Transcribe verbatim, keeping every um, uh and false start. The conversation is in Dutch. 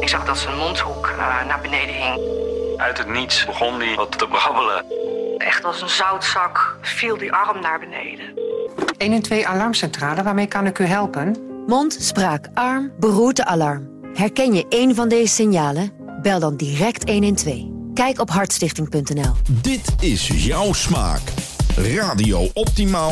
Ik zag dat zijn mondhoek uh, naar beneden hing. Uit het niets begon hij wat te brabbelen. Echt als een zoutzak viel die arm naar beneden. honderdtwaalf Alarmcentrale, waarmee kan ik u helpen? Mond, spraak, arm, beroerte-alarm. Herken je één van deze signalen? Bel dan direct honderdtwaalf. Kijk op hartstichting punt n l. Dit is jouw smaak. Radio Optimaal.